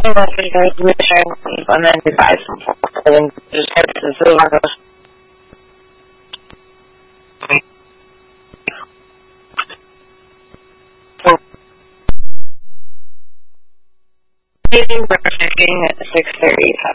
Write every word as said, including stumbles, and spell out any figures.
I don't know if you guys mission and then you buy some and just head to the zoo. Meeting for checking at six thirty.